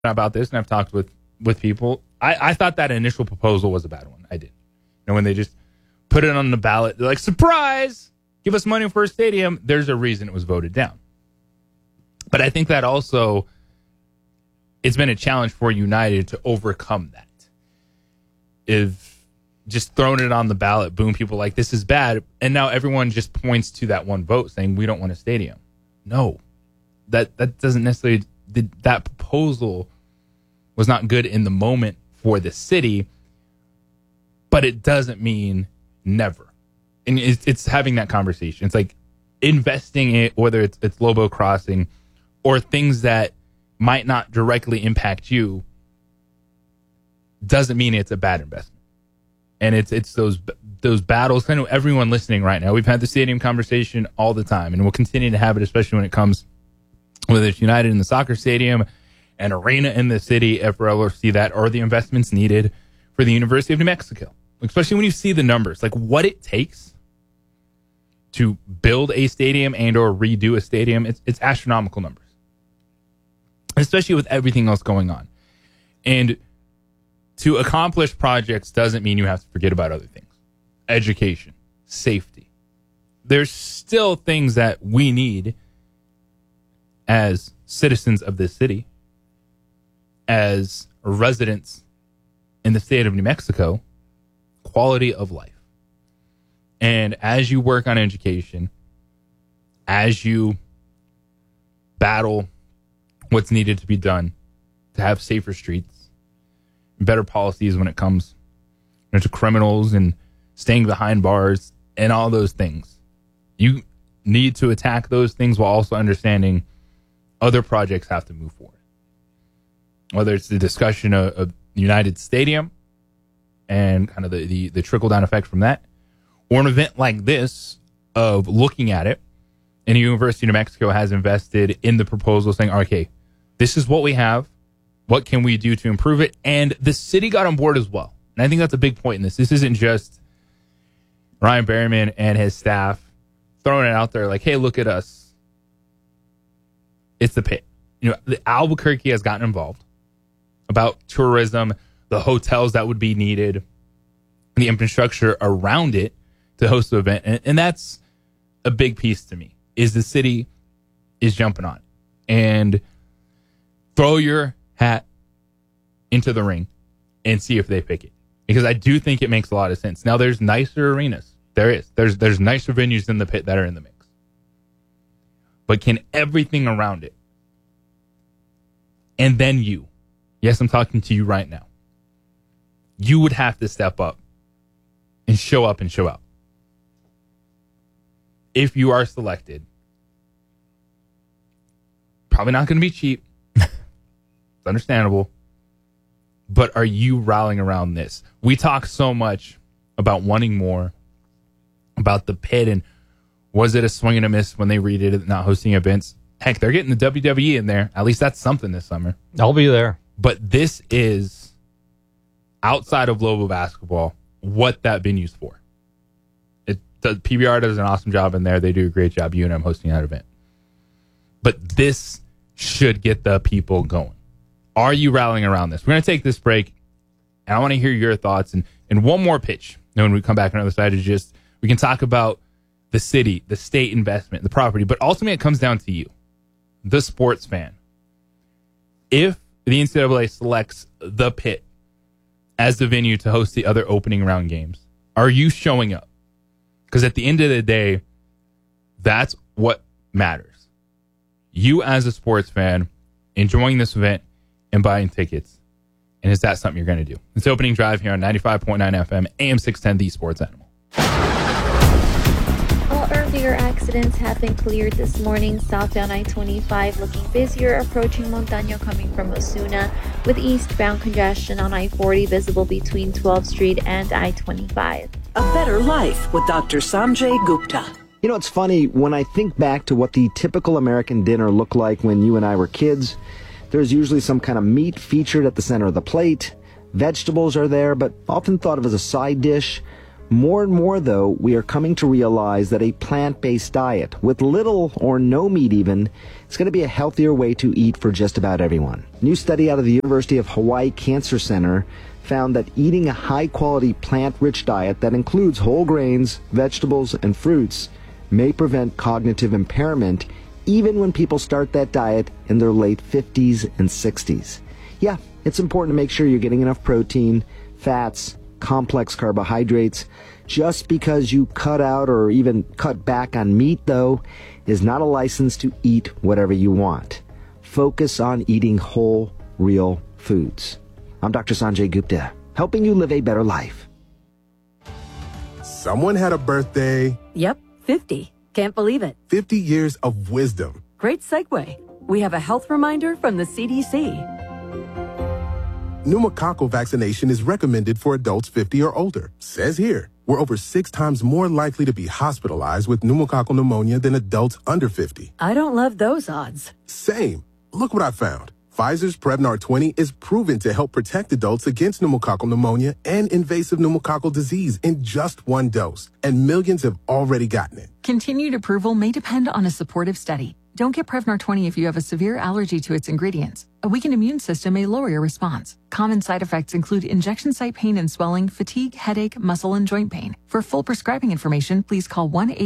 about this, and I've talked with people. I thought that initial proposal was a bad one. I did. When they just put it on the ballot, they're like, surprise, give us money for a stadium. There's a reason it was voted down. But I think that also it's been a challenge for United to overcome that. If just throwing it on the ballot, boom, people like, this is bad. And now everyone just points to that one vote saying, we don't want a stadium. No, that doesn't necessarily, that proposal was not good in the moment for the city, but it doesn't mean never. And it's having that conversation. It's like investing it, whether it's Lobo Crossing or things that might not directly impact you, doesn't mean it's a bad investment. And it's those battles. I know everyone listening right now, we've had the stadium conversation all the time, and we'll continue to have it, especially when it comes, whether it's United in the soccer stadium, an arena in the city, if we'll ever see that, or the investments needed for the University of New Mexico. Especially when you see the numbers, like what it takes to build a stadium and or redo a stadium, it's astronomical numbers. Especially with everything else going on. And to accomplish projects doesn't mean you have to forget about other things. Education, safety. There's still things that we need as citizens of this city, as residents in the state of New Mexico, quality of life. And as you work on education, as you battle what's needed to be done to have safer streets, better policies when it comes to criminals and staying behind bars and all those things, you need to attack those things while also understanding other projects have to move forward. Whether it's the discussion of United Stadium and kind of the trickle-down effect from that, or an event like this of looking at it, and the University of New Mexico has invested in the proposal saying, okay, this is what we have. What can we do to improve it? And the city got on board as well. And I think that's a big point in this. This isn't just Ryan Berryman and his staff throwing it out there like, hey, look at us. It's the pit. The Albuquerque has gotten involved about tourism, the hotels that would be needed, the infrastructure around it to host the event. And that's a big piece to me, is the city is jumping on it. And throw your hat into the ring and see if they pick it. Because I do think it makes a lot of sense. Now, there's nicer arenas. There's nicer venues in the pit that are in the mix. But can everything around it, and then you, yes, I'm talking to you right now, you would have to step up and show up and show out. If you are selected, probably not going to be cheap. It's understandable. But are you rallying around this? We talk so much about wanting more, about the pit, and was it a swing and a miss when they redid it, not hosting events? Heck, they're getting the WWE in there. At least that's something this summer. I'll be there. But this is, outside of Lobo basketball, what that venue's for. PBR does an awesome job in there. They do a great job. UNM hosting that event. But this should get the people going. Are you rallying around this? We're going to take this break, and I want to hear your thoughts. And one more pitch. And when we come back on the other side, we can talk about the city, the state investment, the property. But ultimately, it comes down to you, the sports fan. If the NCAA selects the pit as the venue to host the other opening round games, are you showing up? Because at the end of the day, that's what matters. You as a sports fan enjoying this event and buying tickets. And is that something you're going to do? It's Opening Drive here on 95.9 FM, AM 610, The Sports Animal. All earlier accidents have been cleared this morning. Southbound I-25 looking busier, approaching Montaño coming from Osuna, with eastbound congestion on I-40 visible between 12th Street and I-25. A better life with Dr. Sanjay Gupta. It's funny, when I think back to what the typical American dinner looked like when you and I were kids, there's usually some kind of meat featured at the center of the plate. Vegetables are there, but often thought of as a side dish. More and more, though, we are coming to realize that a plant-based diet, with little or no meat even, is going to be a healthier way to eat for just about everyone. A new study out of the University of Hawaii Cancer Center found that eating a high-quality plant-rich diet that includes whole grains, vegetables, and fruits may prevent cognitive impairment even when people start that diet in their late 50s and 60s. Yeah, it's important to make sure you're getting enough protein, fats, complex carbohydrates. Just because you cut out or even cut back on meat, though, is not a license to eat whatever you want. Focus on eating whole, real foods. I'm Dr. Sanjay Gupta, helping you live a better life. Someone had a birthday. Yep, 50. Can't believe it. 50 years of wisdom. Great segue. We have a health reminder from the CDC. Pneumococcal vaccination is recommended for adults 50 or older. Says here, we're over 6 times more likely to be hospitalized with pneumococcal pneumonia than adults under 50. I don't love those odds. Same. Look what I found. Pfizer's Prevnar 20 is proven to help protect adults against pneumococcal pneumonia and invasive pneumococcal disease in just 1 dose, and millions have already gotten it. Continued approval may depend on a supportive study. Don't get Prevnar 20 if you have a severe allergy to its ingredients. A weakened immune system may lower your response. Common side effects include injection site pain and swelling, fatigue, headache, muscle, and joint pain. For full prescribing information, please call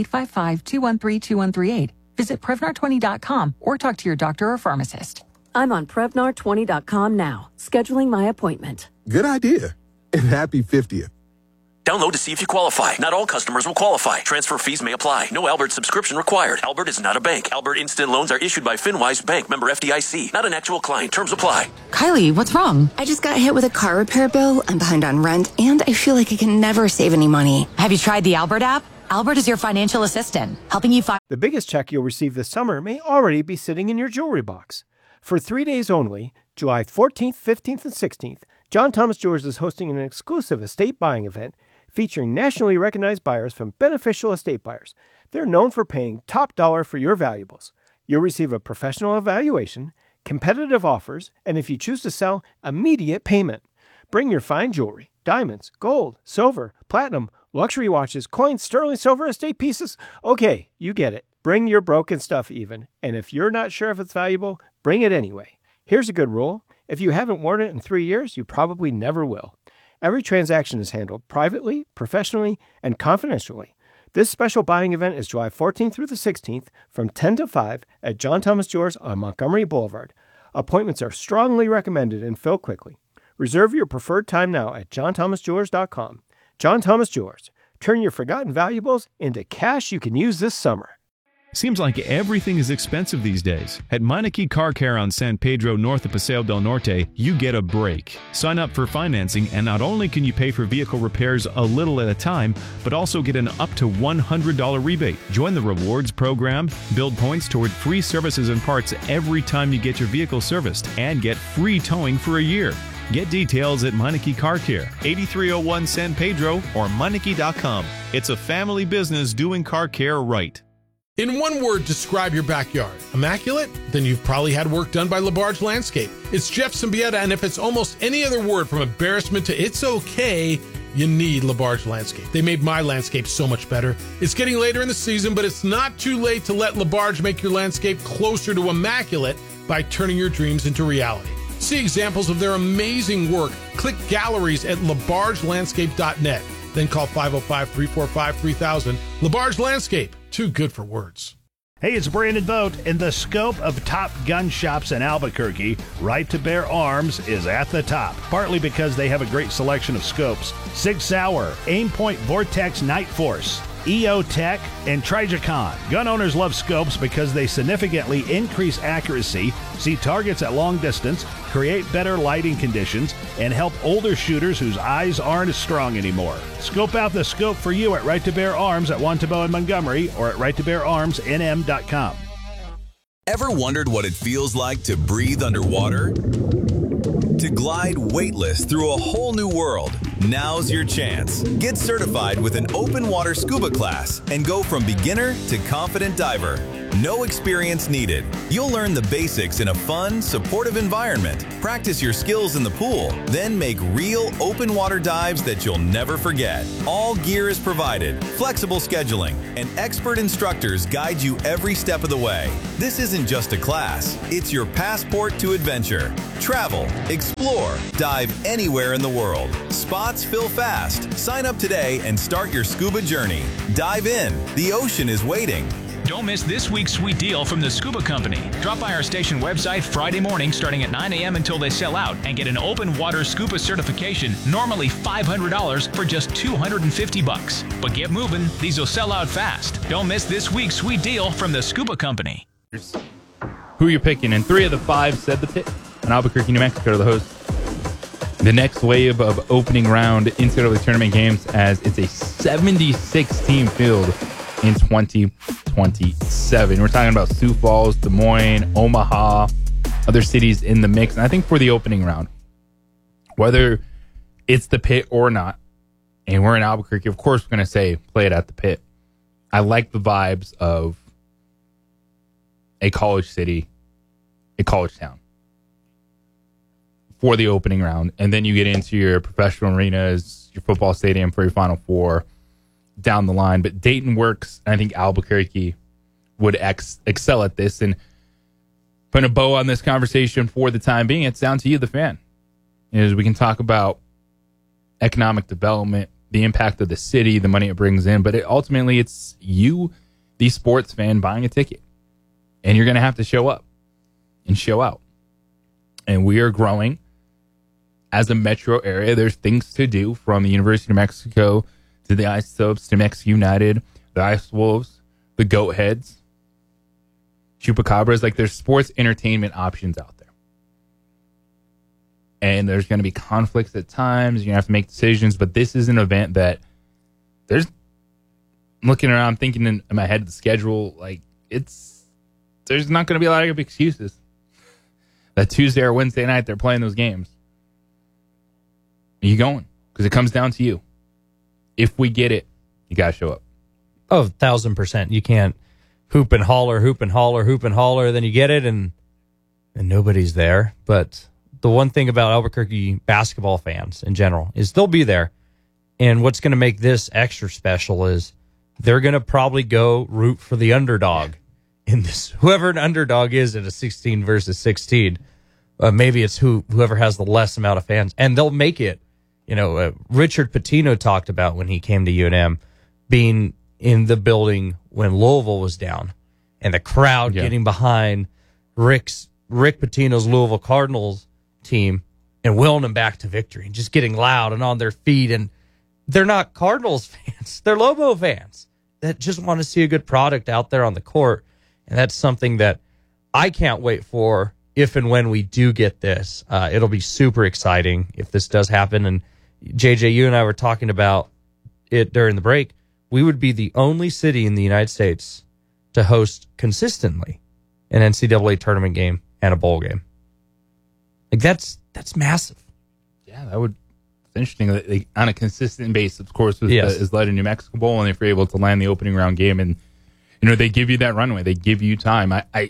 1-855-213-2138. Visit Prevnar20.com or talk to your doctor or pharmacist. I'm on Prevnar20.com now, scheduling my appointment. Good idea. And happy 50th. Download to see if you qualify. Not all customers will qualify. Transfer fees may apply. No Albert subscription required. Albert is not a bank. Albert Instant Loans are issued by FinWise Bank, member FDIC. Not an actual client. Terms apply. Kylie, what's wrong? I just got hit with a car repair bill. I'm behind on rent, and I feel like I can never save any money. Have you tried the Albert app? Albert is your financial assistant, helping you find... The biggest check you'll receive this summer may already be sitting in your jewelry box. For 3 days only, July 14th, 15th, and 16th, John Thomas Jewelers is hosting an exclusive estate buying event featuring nationally recognized buyers from Beneficial Estate Buyers. They're known for paying top dollar for your valuables. You'll receive a professional evaluation, competitive offers, and if you choose to sell, immediate payment. Bring your fine jewelry, diamonds, gold, silver, platinum, luxury watches, coins, sterling silver, estate pieces. Okay, you get it. Bring your broken stuff even. And if you're not sure if it's valuable, bring it anyway. Here's a good rule. If you haven't worn it in 3 years, you probably never will. Every transaction is handled privately, professionally, and confidentially. This special buying event is July 14th through the 16th from 10 to 5 at John Thomas Jewelers on Montgomery Boulevard. Appointments are strongly recommended and fill quickly. Reserve your preferred time now at johnthomasjewelers.com. John Thomas Jewelers. Turn your forgotten valuables into cash you can use this summer. Seems like everything is expensive these days. At Meineke Car Care on San Pedro north of Paseo del Norte, you get a break. Sign up for financing and not only can you pay for vehicle repairs a little at a time, but also get an up to $100 rebate. Join the rewards program, build points toward free services and parts every time you get your vehicle serviced, and get free towing for a year. Get details at Meineke Car Care, 8301 San Pedro or Meineke.com. It's a family business doing car care right. In one word, describe your backyard. Immaculate? Then you've probably had work done by LaBarge Landscape. It's Jeff Symbieta, and if it's almost any other word from embarrassment to it's okay, you need LaBarge Landscape. They made my landscape so much better. It's getting later in the season, but it's not too late to let LaBarge make your landscape closer to immaculate by turning your dreams into reality. See examples of their amazing work. Click galleries at labargelandscape.net. Then call 505-345-3000. LaBarge Landscape. Too good for words. Hey, it's Brandon Vogt. In the scope of top gun shops in Albuquerque, Right to Bear Arms is at the top, partly because they have a great selection of scopes. Sig Sauer, Aimpoint Vortex Night Force, EO Tech, and Trijicon. Gun owners love scopes because they significantly increase accuracy, see targets at long distance, create better lighting conditions, and help older shooters whose eyes aren't as strong anymore. Scope out the scope for you at Right to Bear Arms at Wantabo and Montgomery or at righttobeararmsnm.com. Ever wondered what it feels like to breathe underwater? To glide weightless through a whole new world? Now's your chance. Get certified with an open water scuba class and go from beginner to confident diver. No experience needed. You'll learn the basics in a fun, supportive environment. Practice your skills in the pool, then make real open water dives that you'll never forget. All gear is provided, flexible scheduling, and expert instructors guide you every step of the way. This isn't just a class, it's your passport to adventure. Travel, explore, dive anywhere in the world. Spots fill fast. Sign up today and start your scuba journey. Dive in. The ocean is waiting. Don't miss this week's sweet deal from the Scuba Company. Drop by our station website Friday morning starting at 9 a.m. until they sell out and get an open water scuba certification, normally $500 for just $250. But get moving, these will sell out fast. Don't miss this week's sweet deal from the Scuba Company. Who are you picking? And 3 of the 5 said the Pit. And Albuquerque, New Mexico, the host. The next wave of opening round NCAA tournament games, as it's a 76-team field in 2027. We're talking about Sioux Falls, Des Moines, Omaha, other cities in the mix. And I think for the opening round, whether it's the Pit or not, and we're in Albuquerque, of course we're going to say play it at the Pit. I like the vibes of a college city, a college town for the opening round. And then you get into your professional arenas, your football stadium for your Final Four down the line. But Dayton works, and I think Albuquerque would excel at this. And putting a bow on this conversation for the time being, it's down to you, the fan. Is we can talk about economic development, the impact of the city, the money it brings in, but ultimately it's you, the sports fan, buying a ticket. And you're going to have to show up and show out. And we are growing as a metro area. There's things to do, from the University of New Mexico to the Isotopes, to Mexico United, the Ice Wolves, the Goat Heads, Chupacabras. Like, there's sports entertainment options out there. And there's going to be conflicts at times. You're going to have to make decisions. But this is an event that there's, looking around, thinking in my head, the schedule, like, there's not going to be a lot of excuses. That Tuesday or Wednesday night they're playing those games. Are you going? Because it comes down to you. If we get it, you got to show up. Oh, 1,000%. You can't hoop and holler, then you get it and nobody's there. But the one thing about Albuquerque basketball fans in general is they'll be there. And what's going to make this extra special is they're going to probably go root for the underdog in this. Whoever an underdog is in a 16 versus 16, maybe it's whoever has the less amount of fans, and they'll make it. You know, Richard Pitino talked about when he came to UNM being in the building when Louisville was down, and the crowd getting behind Rick Pitino's Louisville Cardinals team and willing them back to victory, and just getting loud and on their feet. And they're not Cardinals fans; they're Lobo fans that just want to see a good product out there on the court. And that's something that I can't wait for if and when we do get this. It'll be super exciting if this does happen. And JJ, you and I were talking about it during the break. We would be the only city in the United States to host consistently an NCAA tournament game and a bowl game. Like, that's massive. Yeah, that would. It's interesting that they, on a consistent basis, of course, is led in New Mexico Bowl, and if you're able to land the opening round game, and you know they give you that runway, they give you time. I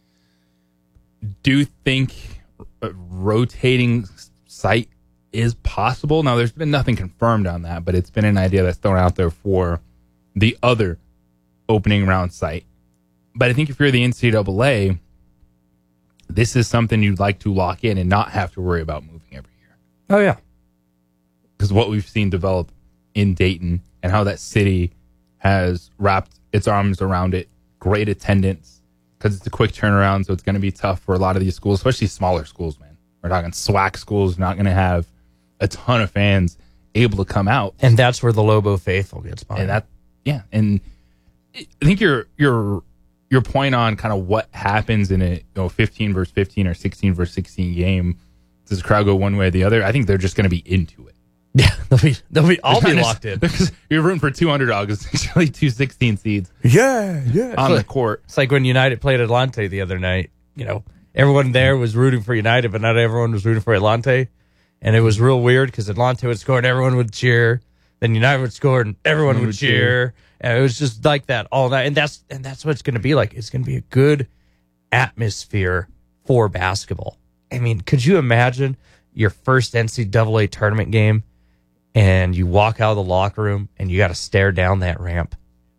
do think a rotating site is possible. Now, there's been nothing confirmed on that, but it's been an idea that's thrown out there for the other opening round site. But I think if you're the NCAA, this is something you'd like to lock in and not have to worry about moving every year. Oh, yeah. Because what we've seen develop in Dayton and how that city has wrapped its arms around it, great attendance, because it's a quick turnaround, so it's going to be tough for a lot of these schools, especially smaller schools, man. We're talking SWAC schools, not going to have a ton of fans able to come out. And that's where the Lobo faithful gets behind. And I think your point on kind of what happens in a 15 versus 15 or 16 versus 16 game, does the crowd go one way or the other? I think they're just going to be into it. Yeah, they'll be locked in. Because you're rooting for two underdogs, essentially 2 16 seeds. Yeah. On the court. It's like when United played Atlante the other night. You know, everyone there was rooting for United, but not everyone was rooting for Atlante. And it was real weird because Atlante would score and everyone would cheer. Then United would score and everyone would cheer. And it was just like that all night. And that's what it's going to be like. It's going to be a good atmosphere for basketball. I mean, could you imagine your first NCAA tournament game and you walk out of the locker room and you got to stare down that ramp?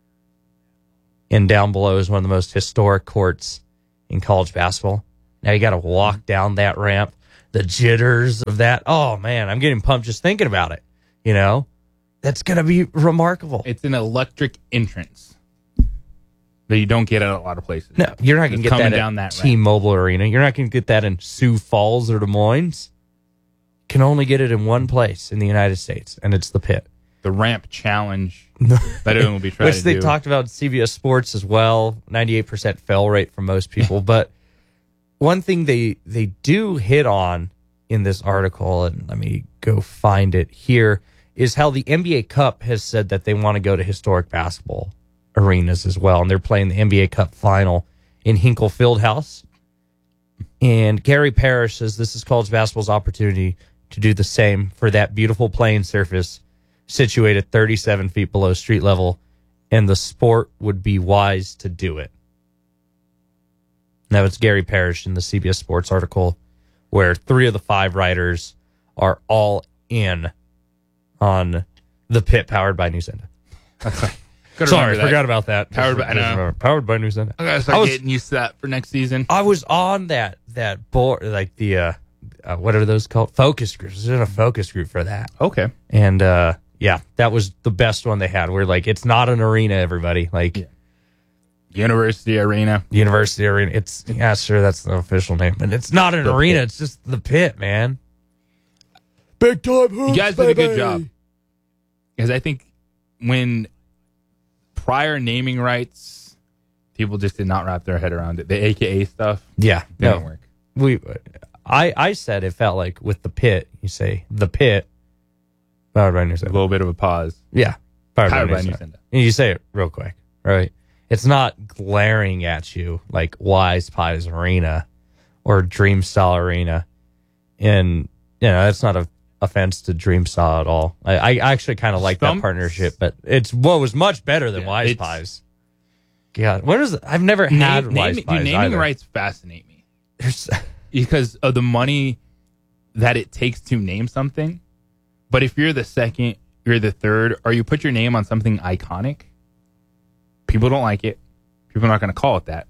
And down below is one of the most historic courts in college basketball. Now you got to walk down that ramp, the jitters of that. Oh, man, I'm getting pumped just thinking about it. You know, that's going to be remarkable. It's an electric entrance that you don't get at a lot of places. No, you're not going to get that at T-Mobile Arena. You're not going to get that in Sioux Falls or Des Moines. You can only get it in one place in the United States, and it's the Pit. The ramp challenge that everyone will be trying Which to they do. talked about CBS Sports as well. 98% fail rate for most people. But one thing they do hit on in this article, and let me go find it here, is how the NBA Cup has said that they want to go to historic basketball arenas as well. And they're playing the NBA Cup final in Hinkle Fieldhouse. And Gary Parrish says this is college basketball's opportunity to do the same for that beautiful playing surface situated 37 feet below street level, and the sport would be wise to do it. Now, it's Gary Parrish in the CBS Sports article where 3 of the 5 writers are all in on the Pit powered by Newsenda. Sorry, forgot about that. Powered by Newsenda. I gotta start getting used to that for next season. I was on that board, like the what are those called? Focus groups. I was in a focus group for that. Okay. And yeah, that was the best one they had. We're like, it's not an arena, everybody. Like University Arena. It's sure, that's the official name, but it's not an arena. Pit. It's just the Pit, man. Big time hoops, you guys did a good job, because I think when prior naming rights, people just did not wrap their head around it. The AKA stuff, didn't work. I said it felt like with the Pit, you say the Pit. Powered by Newsenda. A little bit of a pause. Yeah. Powered by Newsenda. And you say it real quick, right? It's not glaring at you like Wise Pies Arena or Dreamstyle Arena. And, you know, that's not an offense to Dreamstyle at all. I actually kind of like that partnership, but it's what was much better than Wise Pies. God, what is it? I've never had Wise Pies. Naming either. rights fascinate me. Because of the money that it takes to name something. But if you're the second, you're the third, or you put your name on something iconic, people don't like it. People are not going to call it that.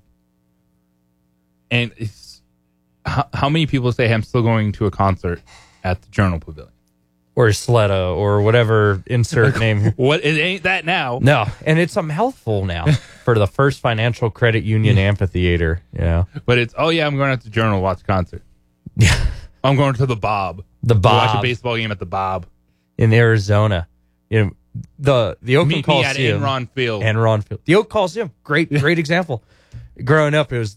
And it's, how many people say, hey, I'm still going to a concert at the Journal Pavilion? Or Sleda, or whatever insert name. What? It ain't that now. No, and it's mouthful now for the First Financial Credit Union Amphitheater. Yeah, but it's, oh yeah, I'm going to the Journal to watch a concert. Yeah, I'm going to the Bob. The Bob. To watch a baseball game at the Bob in Arizona. You know, the Oakland Coliseum. Enron Field. The Oak Coliseum. Great example. Growing up, it was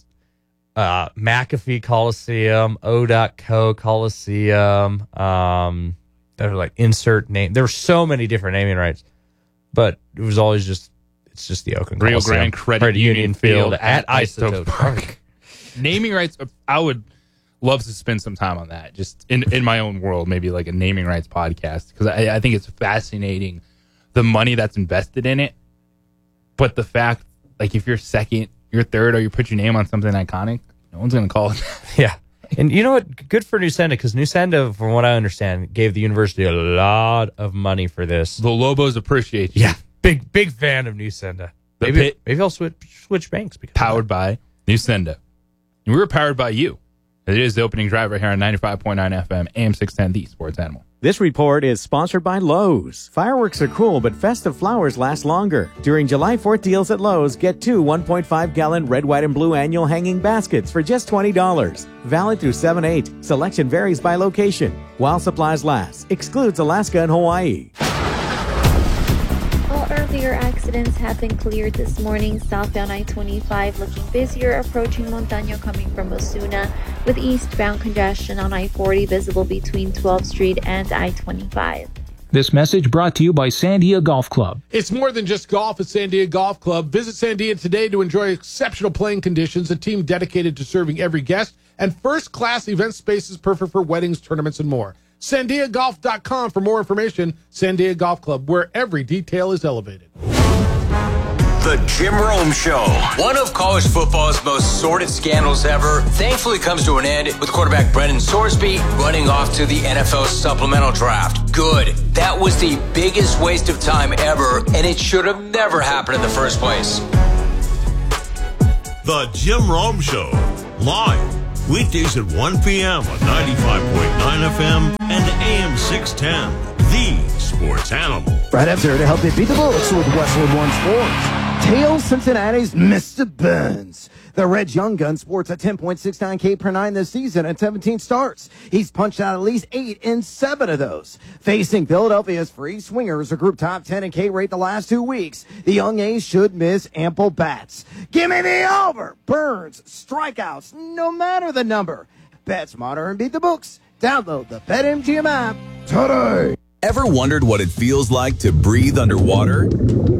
McAfee Coliseum, O.Co Coliseum. There were like insert name. There were so many different naming rights, but it was always it's just the Oakland Rio Coliseum. Grande Credit Union Field at Isotope Park. Naming rights, I would love to spend some time on that, just in my own world, maybe like a naming rights podcast, because I think it's fascinating the money that's invested in it. But the fact, like, if you're second, you're third, or you put your name on something iconic, no one's going to call it that. Yeah. And you know what? Good for Newsenda, because Newsenda, from what I understand, gave the university a lot of money for this. The Lobos appreciate you. Yeah. Big fan of Newsenda. Maybe I'll switch banks. Powered by Newsenda. And we were powered by you. It is the opening drive right here on 95.9 FM, AM 610, the Sports Animal. This report is sponsored by Lowe's. Fireworks are cool, but festive flowers last longer. During July 4th deals at Lowe's, get 2 1.5-gallon red, white, and blue annual hanging baskets for just $20. Valid through 7/8. Selection varies by location. While supplies last. Excludes Alaska and Hawaii. All earlier accidents have been cleared this morning. Southbound I-25 looking busier, approaching Montaño coming from Osuna, with eastbound congestion on I-40 visible between 12th Street and I-25. This message brought to you by Sandia Golf Club. It's more than just golf at Sandia Golf Club. Visit Sandia today to enjoy exceptional playing conditions, a team dedicated to serving every guest, and first-class event spaces perfect for weddings, tournaments, and more. SandiaGolf.com for more information. Sandia Golf Club, where every detail is elevated. The Jim Rome Show. One of college football's most sordid scandals ever thankfully comes to an end with quarterback Brendan Sorsby running off to the NFL supplemental draft. Good. That was the biggest waste of time ever, and it should have never happened in the first place. The Jim Rome Show. Live. Weekdays at 1 p.m. on 95.9 FM and AM 610. The Sports Animal. Brad Epps here to help you beat the books with Westwood One Sports. Tails Cincinnati's Mr. Burns. The Red Young Gun sports a 10.69 K per 9 this season at 17 starts. He's punched out at least 8 in 7 of those. Facing Philadelphia's Free Swingers, a group top 10 in K rate the last 2 weeks, the Young A's should miss ample bats. Give me the over. Burns, strikeouts, no matter the number. Bet smarter and beat the books. Download the BetMGM app today. Ever wondered what it feels like to breathe underwater?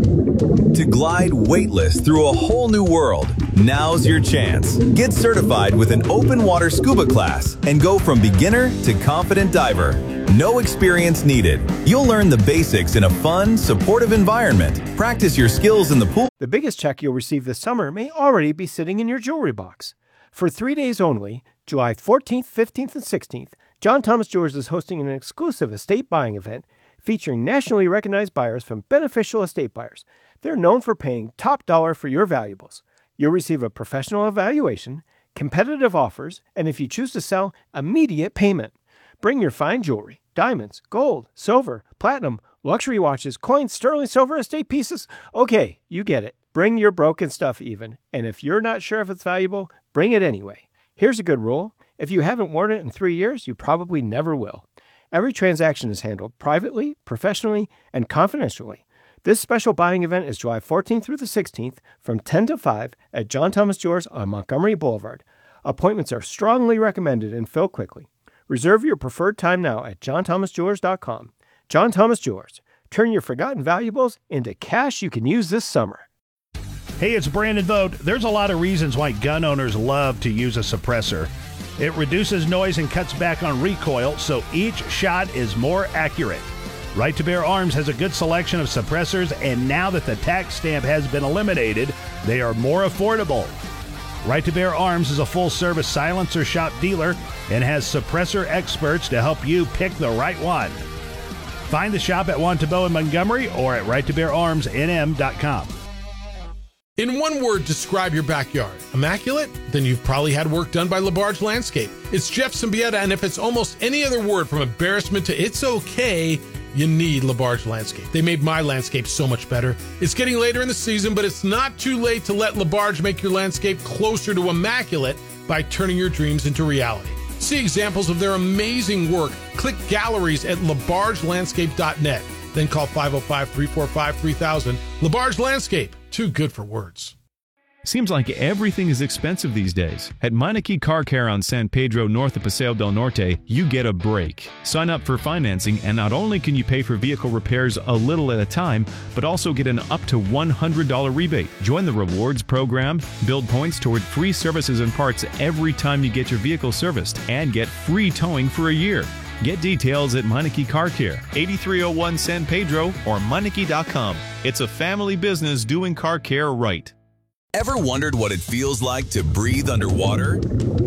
To glide weightless through a whole new world? Now's your chance. Get certified with an open water scuba class and go from beginner to confident diver. No experience needed. You'll learn the basics in a fun, supportive environment. Practice your skills in the pool. The biggest check you'll receive this summer may already be sitting in your jewelry box. For 3 days only, July 14th, 15th, and 16th, John Thomas Jewelers is hosting an exclusive estate buying event featuring nationally recognized buyers from Beneficial Estate Buyers. They're known for paying top dollar for your valuables. You'll receive a professional evaluation, competitive offers, and if you choose to sell, immediate payment. Bring your fine jewelry, diamonds, gold, silver, platinum, luxury watches, coins, sterling silver, estate pieces. Okay, you get it. Bring your broken stuff even, and if you're not sure if it's valuable, bring it anyway. Here's a good rule. If you haven't worn it in 3 years, you probably never will. Every transaction is handled privately, professionally, and confidentially. This special buying event is July 14th through the 16th from 10 to 5 at John Thomas Jewelers on Montgomery Boulevard. Appointments are strongly recommended and fill quickly. Reserve your preferred time now at johnthomasjewelers.com. John Thomas Jewelers. Turn your forgotten valuables into cash you can use this summer. Hey, it's Brandon Vogt. There's a lot of reasons why gun owners love to use a suppressor. It reduces noise and cuts back on recoil, so each shot is more accurate. Right to Bear Arms has a good selection of suppressors, and now that the tax stamp has been eliminated, they are more affordable. Right to Bear Arms is a full-service silencer shop dealer and has suppressor experts to help you pick the right one. Find the shop at Wantabo in Montgomery or at righttobeararmsnm.com. In one word, describe your backyard. Immaculate? Then you've probably had work done by LaBarge Landscape. It's Jeff Symbieta, and if it's almost any other word from embarrassment to it's okay, you need LaBarge Landscape. They made my landscape so much better. It's getting later in the season, but it's not too late to let LaBarge make your landscape closer to immaculate by turning your dreams into reality. See examples of their amazing work. Click galleries at labargelandscape.net. Then call 505-345-3000. LaBarge Landscape. Too good for words. Seems like everything is expensive these days. At Meineke Car Care on San Pedro north of Paseo del Norte, you get a break. Sign up for financing, and not only can you pay for vehicle repairs a little at a time, but also get an up to $100 rebate. Join the rewards program, build points toward free services and parts every time you get your vehicle serviced, and get free towing for a year. Get details at Meineke Car Care, 8301 San Pedro or Meineke.com. It's a family business doing car care right. Ever wondered what it feels like to breathe underwater?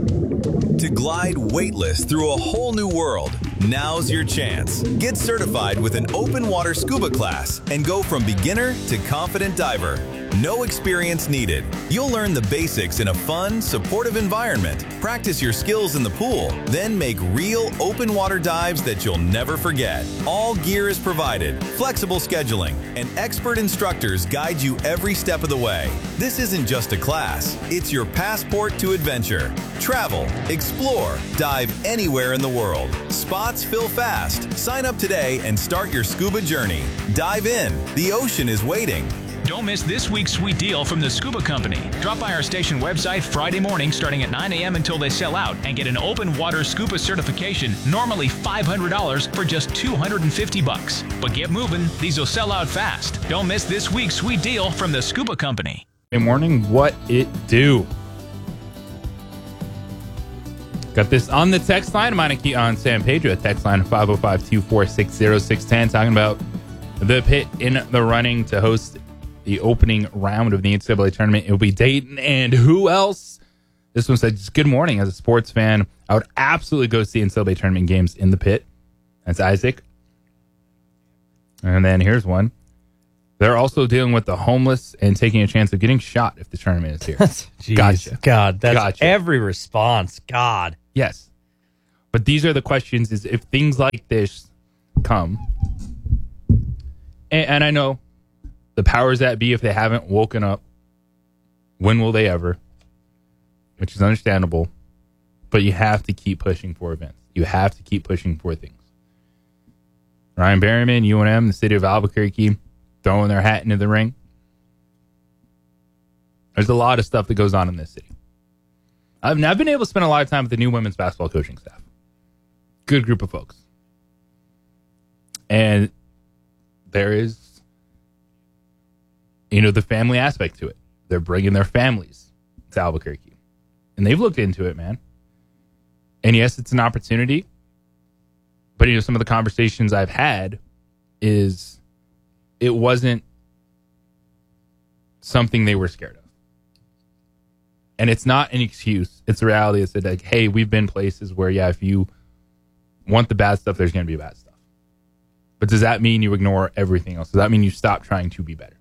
To glide weightless through a whole new world? Now's your chance. Get certified with an open water scuba class and go from beginner to confident diver. No experience needed. You'll learn the basics in a fun, supportive environment. Practice your skills in the pool, then make real open water dives that you'll never forget. All gear is provided, flexible scheduling, and expert instructors guide you every step of the way. This isn't just a class, it's your passport to adventure. Travel, explore, dive anywhere in the world. Spots fill fast. Sign up today and start your scuba journey. Dive in. The ocean is waiting. Don't miss this week's sweet deal from the Scuba Company. Drop by our station website Friday morning starting at 9 a.m. until they sell out and get an open water scuba certification, normally $500 for just $250. But get moving, these will sell out fast. Don't miss this week's sweet deal from the Scuba Company. Good morning, what it do? Got this on the text line. Meineke on San Pedro. Text line 505-246-0610. Talking about the Pit in the running to host the opening round of the NCAA tournament. It will be Dayton and who else? This one said, good morning. As a sports fan, I would absolutely go see NCAA tournament games in the pit. That's Isaac. And then here's one. They're also dealing with the homeless and taking a chance of getting shot if the tournament is here. Jeez, Gotcha. God, that's Gotcha. every response. God. Yes. But these are the questions, is if things like this come, and I know the powers that be, if they haven't woken up, when will they ever? Which is understandable. But you have to keep pushing for events. You have to keep pushing for things. Ryan Berryman, UNM, the city of Albuquerque, throwing their hat into the ring. There's a lot of stuff that goes on in this city. I've been able to spend a lot of time with the new women's basketball coaching staff. Good group of folks. And there is, the family aspect to it. They're bringing their families to Albuquerque. And they've looked into it, man. And yes, it's an opportunity. But, some of the conversations I've had is it wasn't something they were scared of. And it's not an excuse. It's a reality. It's like, hey, we've been places where, if you want the bad stuff, there's going to be bad stuff. But does that mean you ignore everything else? Does that mean you stop trying to be better?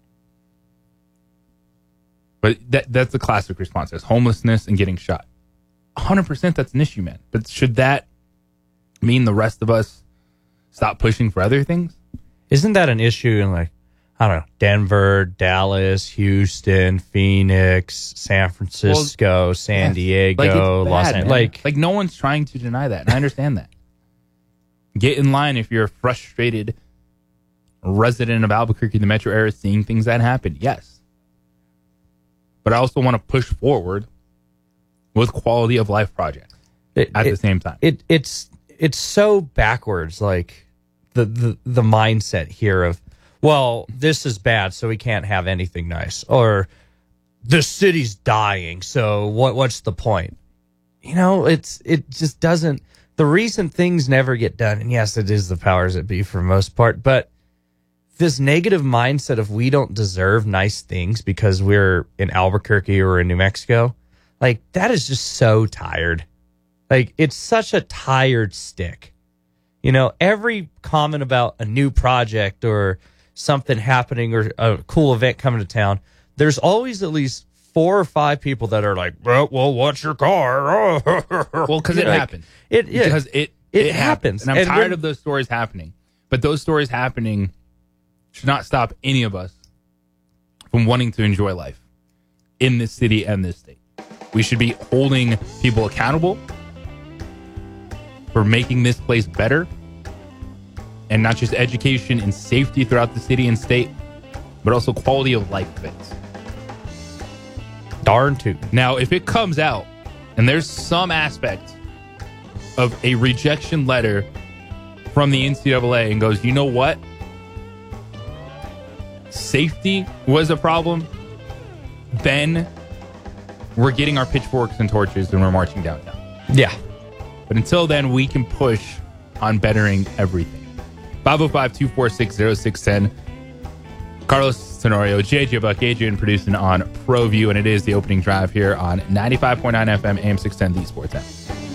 But that's the classic response. There's homelessness and getting shot. 100% that's an issue, man. But should that mean the rest of us stop pushing for other things? Isn't that an issue in, I don't know, Denver, Dallas, Houston, Phoenix, San Francisco, San Diego, Los Angeles? Like no one's trying to deny that. And I understand that. Get in line if you're a frustrated resident of Albuquerque, the metro area, seeing things that happen. Yes. But I also want to push forward with quality of life projects at the same time. It's so backwards, like the mindset here of, well, this is bad, so we can't have anything nice, or the city's dying, so what's the point? It just doesn't. The reason things never get done, and yes, it is the powers that be for the most part, but this negative mindset of we don't deserve nice things because we're in Albuquerque or in New Mexico, that is just so tired. It's such a tired stick. Every comment about a new project or something happening or a cool event coming to town, there's always at least 4 or 5 people that are like, well, what's your car? Well, because it happens. Because it happens. And I'm tired of those stories happening. But those stories happening should not stop any of us from wanting to enjoy life in this city and this state. We should be holding people accountable for making this place better, and not just education and safety throughout the city and state, but also quality of life fits. Darn tootin'. Now, if it comes out and there's some aspect of a rejection letter from the NCAA and goes, you know what? Safety was a problem, then we're getting our pitchforks and torches and we're marching downtown. Yeah. But until then, we can push on bettering everything. 505-246-0610. Carlos Tenorio, JJ Buck, Adrian producing on ProView, and it is the opening drive here on 95.9 FM, AM 610, the Sports app.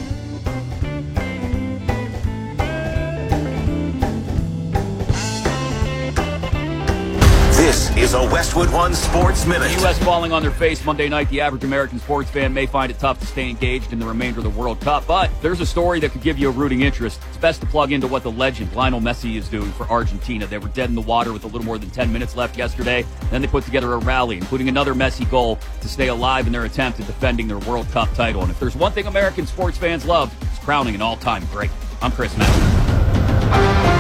This is a Westwood One Sports Minute. The U.S. falling on their face Monday night, the average American sports fan may find it tough to stay engaged in the remainder of the World Cup, but there's a story that could give you a rooting interest. It's best to plug into what the legend Lionel Messi is doing for Argentina. They were dead in the water with a little more than 10 minutes left yesterday. Then they put together a rally, including another Messi goal to stay alive in their attempt at defending their World Cup title. And if there's one thing American sports fans love, it's crowning an all-time great. I'm Chris Messi.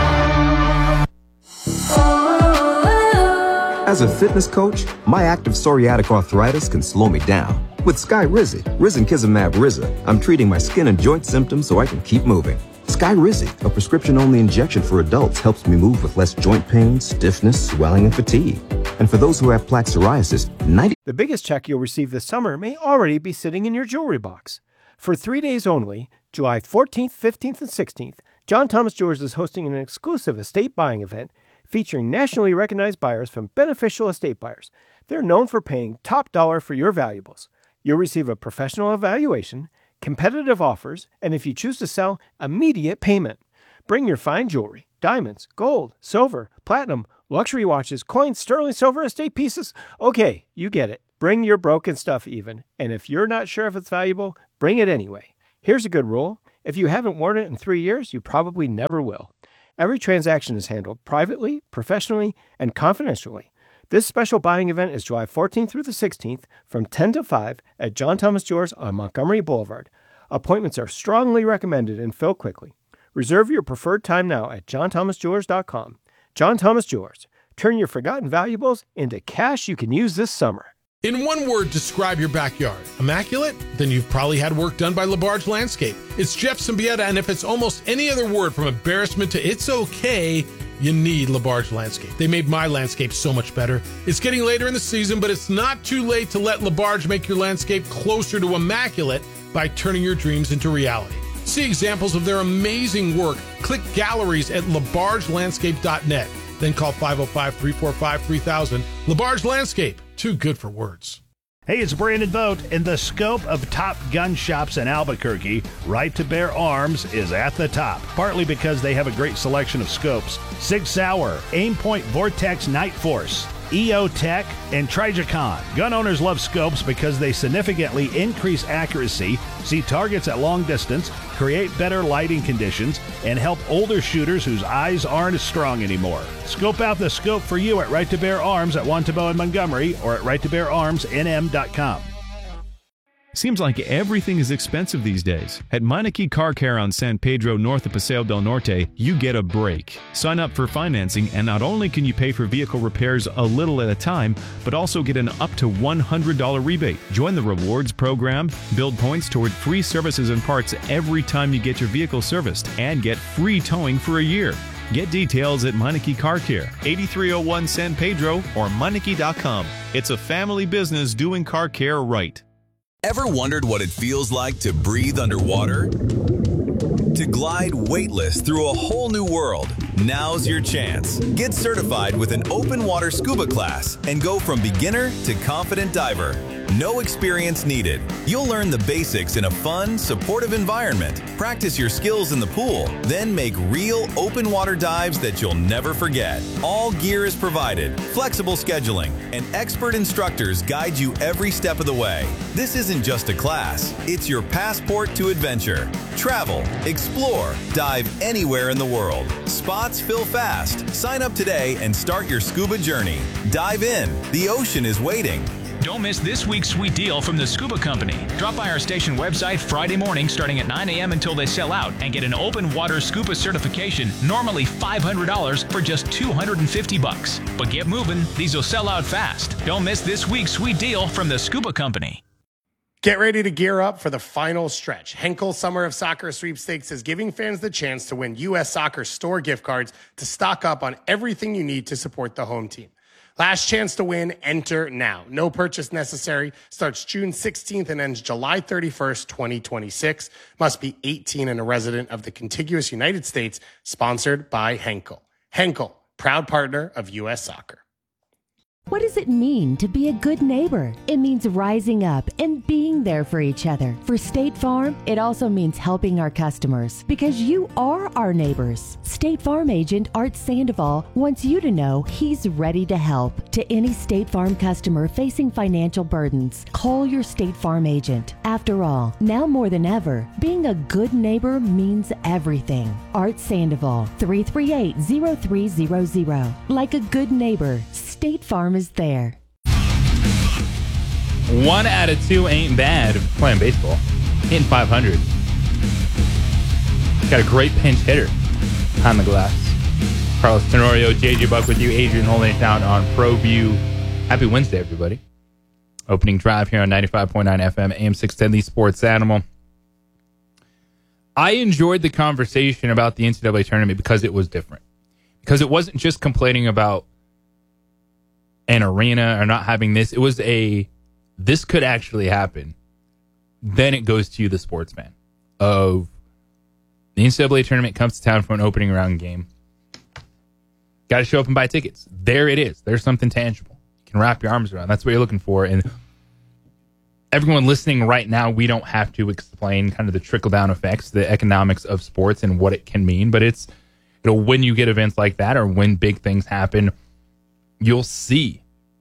As a fitness coach, my active psoriatic arthritis can slow me down. With Skyrizi, Risankizumab Riza, I'm treating my skin and joint symptoms so I can keep moving. Skyrizi, a prescription-only injection for adults, helps me move with less joint pain, stiffness, swelling, and fatigue. And for those who have plaque psoriasis, The biggest check you'll receive this summer may already be sitting in your jewelry box. For 3 days only, July 14th, 15th, and 16th, John Thomas Jewelers is hosting an exclusive estate buying event featuring nationally recognized buyers from Beneficial Estate Buyers. They're known for paying top dollar for your valuables. You'll receive a professional evaluation, competitive offers, and if you choose to sell, immediate payment. Bring your fine jewelry, diamonds, gold, silver, platinum, luxury watches, coins, sterling silver, estate pieces. Okay, you get it. Bring your broken stuff even. And if you're not sure if it's valuable, bring it anyway. Here's a good rule. If you haven't worn it in 3 years, you probably never will. Every transaction is handled privately, professionally, and confidentially. This special buying event is July 14th through the 16th from 10 to 5 at John Thomas Jewelers on Montgomery Boulevard. Appointments are strongly recommended and fill quickly. Reserve your preferred time now at johnthomasjewelers.com. John Thomas Jewelers. Turn your forgotten valuables into cash you can use this summer. In one word, describe your backyard. Immaculate? Then you've probably had work done by LaBarge Landscape. It's Jeff Symbieta, and if it's almost any other word from embarrassment to it's okay, you need LaBarge Landscape. They made my landscape so much better. It's getting later in the season, but it's not too late to let LaBarge make your landscape closer to immaculate by turning your dreams into reality. See examples of their amazing work. Click galleries at labargelandscape.net. Then call 505-345-3000. LaBarge Landscape. Too good for words. Hey, it's Brandon Vogt. In the scope of top gun shops in Albuquerque, Right to Bear Arms is at the top, partly because they have a great selection of scopes. Sig Sauer, Aimpoint Vortex Night Force, EO Tech, and Trijicon. Gun owners love scopes because they significantly increase accuracy, see targets at long distance, create better lighting conditions, and help older shooters whose eyes aren't as strong anymore. Scope out the scope for you at Right to Bear Arms at Wantabo and Montgomery or at righttobeararmsnm.com. Seems like everything is expensive these days. At Meineke Car Care on San Pedro north of Paseo del Norte, you get a break. Sign up for financing, and not only can you pay for vehicle repairs a little at a time, but also get an up to $100 rebate. Join the rewards program, build points toward free services and parts every time you get your vehicle serviced, and get free towing for a year. Get details at Meineke Car Care, 8301 San Pedro or Meineke.com. It's a family business doing car care right. Ever wondered what it feels like to breathe underwater? To glide weightless through a whole new world? Now's your chance. Get certified with an open water scuba class and go from beginner to confident diver. No experience needed. You'll learn the basics in a fun, supportive environment. Practice your skills in the pool, then make real open water dives that you'll never forget. All gear is provided, flexible scheduling, and expert instructors guide you every step of the way. This isn't just a class, it's your passport to adventure. Travel, explore, dive anywhere in the world. Spots fill fast. Sign up today and start your scuba journey. Dive in. The ocean is waiting. Don't miss this week's sweet deal from the Scuba Company. Drop by our station website Friday morning starting at 9 a.m. until they sell out and get an open water scuba certification, normally $500 for just $250. But get moving, these will sell out fast. Don't miss this week's sweet deal from the Scuba Company. Get ready to gear up for the final stretch. Henkel Summer of Soccer Sweepstakes is giving fans the chance to win U.S. Soccer store gift cards to stock up on everything you need to support the home team. Last chance to win, enter now. No purchase necessary. Starts June 16th and ends July 31st, 2026. Must be 18 and a resident of the contiguous United States. Sponsored by Henkel. Henkel, proud partner of U.S. Soccer. What does it mean to be a good neighbor? It means rising up and being there for each other. For State Farm, it also means helping our customers because you are our neighbors. State Farm agent Art Sandoval wants you to know he's ready to help. To any State Farm customer facing financial burdens, call your State Farm agent. After all, now more than ever, being a good neighbor means everything. Art Sandoval, 338-0300. Like a good neighbor, State Farm is there. 1 out of 2 ain't bad playing baseball. Hitting 500. Got a great pinch hitter on the glass. Carlos Tenorio, JJ Buck with you. Adrian holding it down on ProView. Happy Wednesday, everybody. Opening drive here on 95.9 FM, AM 610, the Sports Animal. I enjoyed the conversation about the NCAA tournament because it was different. Because it wasn't just complaining about an arena or not having this. It was this could actually happen. Then it goes to you, the sportsman, of the NCAA tournament comes to town for an opening round game. Got to show up and buy tickets. There it is. There's something tangible. You can wrap your arms around. That's what you're looking for. And everyone listening right now, we don't have to explain kind of the trickle-down effects, the economics of sports and what it can mean. But it's, when you get events like that or when big things happen, you'll see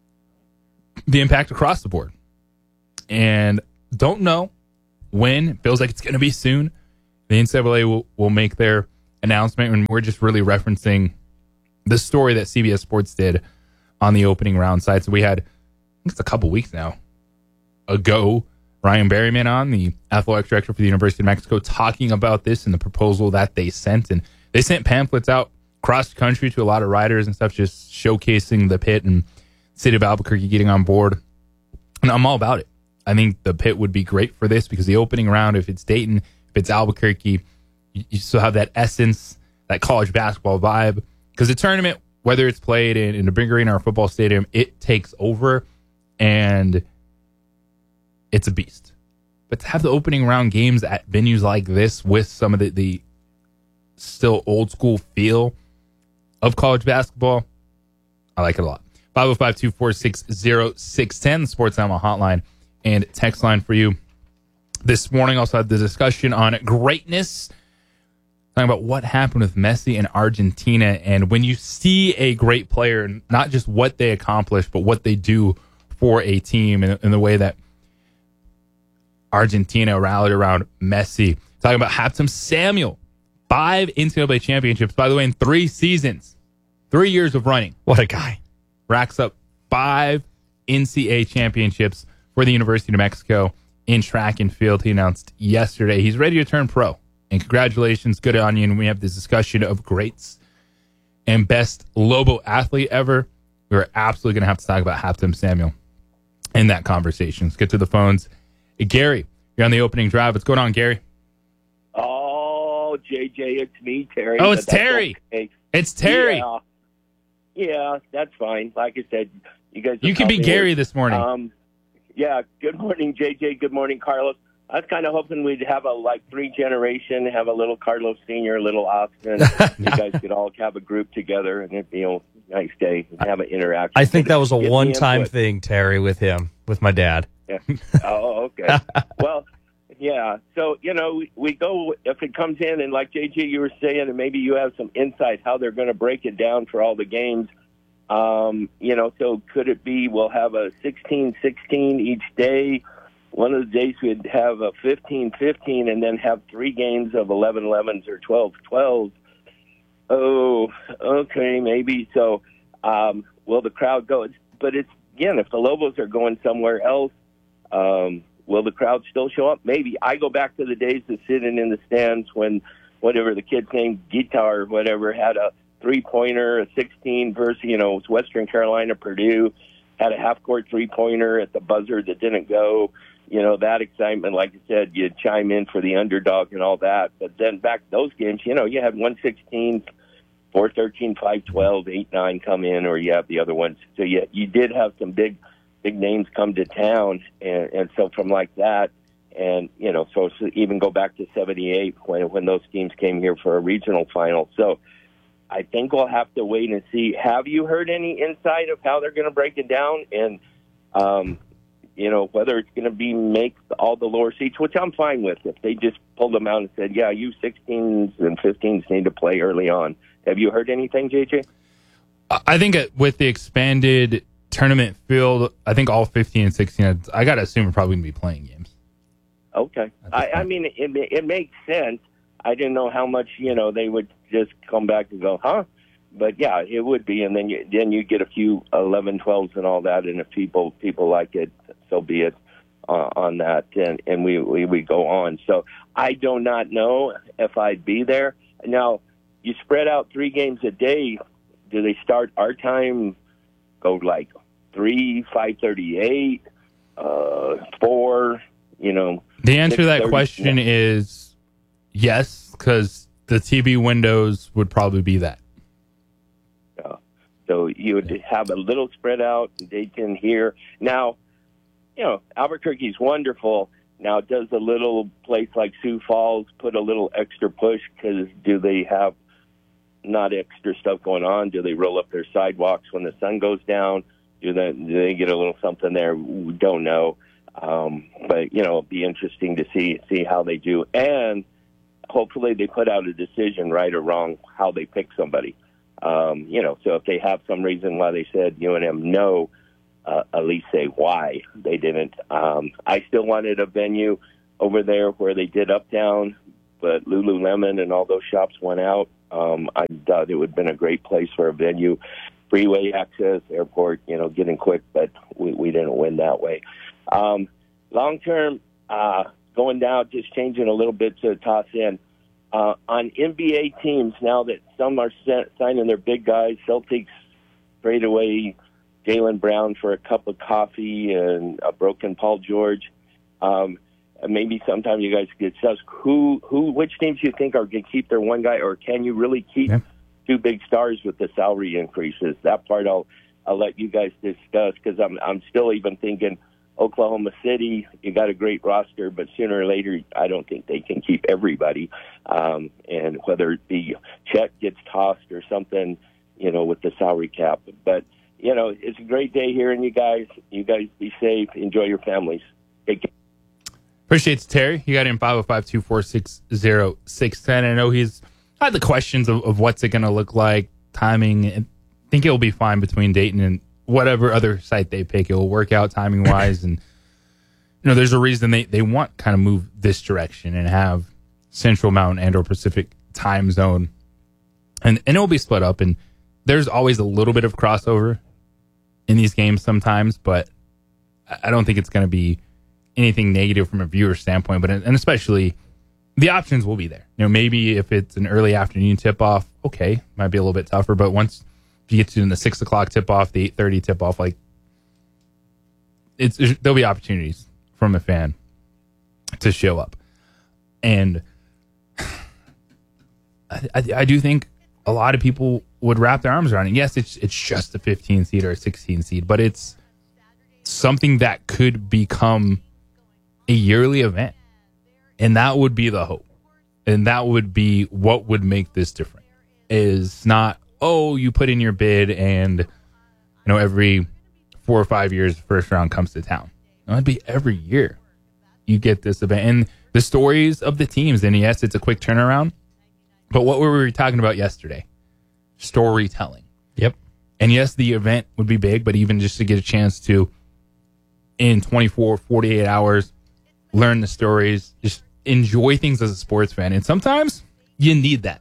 the impact across the board. And don't know when. Feels like it's going to be soon. The NCAA will make their announcement, and we're just really referencing the story that CBS Sports did on the opening round site. So we had, I think it's a couple weeks now ago, Ryan Berryman on, the athletics director for the University of Mexico, talking about this and the proposal that they sent. And they sent pamphlets out across the country to a lot of riders and stuff, just showcasing the pit and city of Albuquerque getting on board. And I'm all about it. I think the pit would be great for this because the opening round, if it's Dayton, if it's Albuquerque, you still have that essence, that college basketball vibe. Because the tournament, whether it's played in a big arena or a football stadium, it takes over and it's a beast. But to have the opening round games at venues like this with some of the still old school feel of college basketball, I like it a lot. 505-246-0610, Sports Animal Hotline and text line for you. This morning also had the discussion on greatness, talking about what happened with Messi in Argentina. And when you see a great player, not just what they accomplish, but what they do for a team in the way that Argentina rallied around Messi. Talking about Hatem Samuel, 5 NCAA championships, by the way, in 3 seasons, 3 years of running. What a guy. Racks up 5 NCAA championships for the University of Mexico in track and field. He announced yesterday he's ready to turn pro. And congratulations, good on you. And we have this discussion of greats and best Lobo athlete ever. We're absolutely going to have to talk about Hatem Samuel in that conversation. Let's get to the phones. Gary, you're on the opening drive. What's going on, Gary? Oh, JJ, it's me, Terry. Oh, it's Terry. Okay. It's Terry. Yeah, that's fine. Like I said, you guys. You can be Gary this morning. Yeah. Good morning, JJ. Good morning, Carlos. I was kind of hoping we'd have a 3 generation, have a little Carlos Sr., a little Austin. You guys could all have a group together, and it'd be a nice day and have an interaction. I think that was a one-time thing, Terry, with him, with my dad. Yeah. Oh, okay. Well, yeah. So, we go, if it comes in, and like JJ, you were saying, and maybe you have some insight how they're going to break it down for all the games. So could it be we'll have a 16-16 each day? One of the days we'd have a 15-15 and then have 3 games of 11-11s or 12-12s. Oh, okay, maybe. So will the crowd go? But it's, again, if the Lobos are going somewhere else, will the crowd still show up? Maybe. I go back to the days of sitting in the stands when whatever the kid's name, Guitar or whatever, had a 3-pointer, a 16 versus, it was Western Carolina, Purdue, had a half-court 3-pointer at the buzzer that didn't go. That excitement, like I said, you'd chime in for the underdog and all that. But then back to those games, you had 116, 413, 512, 8-9 come in, or you have the other ones. So you did have some big names come to town. And so from like that, and, so even go back to 78 when those teams came here for a regional final. So I think we'll have to wait and see. Have you heard any insight of how they're going to break it down? And, whether it's going to be make all the lower seats, which I'm fine with. If they just pulled them out and said, yeah, you 16s and 15s need to play early on. Have you heard anything, JJ? I think with the expanded tournament field, I think all 15 and 16, I got to assume we're probably going to be playing games. Okay. I mean, it makes sense. I didn't know how much, they would just come back and go, huh? But, yeah, it would be. And then you get a few 11, 12s and all that. And if people like it, so be it on that. And we go on. So I do not know if I'd be there. Now, you spread out 3 games a day. Do they start our time, go 3, 5:38, 4, The answer to that question is yes, because the TV windows would probably be that. So you would have a little spread out. They can hear. Now, Albuquerque's wonderful. Now, does a little place like Sioux Falls put a little extra push? Because do they have not extra stuff going on? Do they roll up their sidewalks when the sun goes down? Do they get a little something there? We don't know. But, it'll be interesting to see how they do. And hopefully they put out a decision, right or wrong, how they pick somebody. So if they have some reason why they said UNM no, at least say why they didn't. I still wanted a venue over there where they did Uptown, but Lululemon and all those shops went out. I thought it would have been a great place for a venue. Freeway access, airport, getting quick, but we didn't win that way. Long term, going down, just changing a little bit to toss in. On NBA teams, now that some are signing their big guys, Celtics trade away Jaylen Brown for a cup of coffee and a broken Paul George. Maybe sometime you guys could discuss which teams you think are going to keep their one guy, or can you really keep two big stars with the salary increases? That part I'll let you guys discuss, because I'm still even thinking Oklahoma City, you got a great roster, but sooner or later I don't think they can keep everybody. And whether it be Chet gets tossed or something, with the salary cap. But, it's a great day hearing you guys. You guys be safe. Enjoy your families. Take care. Appreciate it, Terry. You got in 505-246-0610. I know he's had the questions of what's it going to look like, timing. I think it'll be fine between Dayton and whatever other site they pick. It will work out timing-wise. And, there's a reason they want kind of move this direction and have Central Mountain and or Pacific time zone. And it'll be split up. And there's always a little bit of crossover in these games sometimes, but I don't think it's going to be anything negative from a viewer standpoint, and especially the options will be there. Maybe if it's an early afternoon tip-off, okay, might be a little bit tougher, but once you get to the 6 o'clock tip-off, the 8:30 tip-off, there'll be opportunities from a fan to show up. And I do think a lot of people would wrap their arms around it. Yes, it's just a 15 seed or a 16 seed, but it's something that could become a yearly event. And that would be the hope. And that would be what would make this different. Is not, you put in your bid and, every 4 or 5 years, the first round comes to town. It'd be every year you get this event. And the stories of the teams, and yes, it's a quick turnaround. But what were we talking about yesterday? Storytelling. Yep. And yes, the event would be big, but even just to get a chance to, in 24, 48 hours, learn the stories, just enjoy things as a sports fan. And sometimes you need that.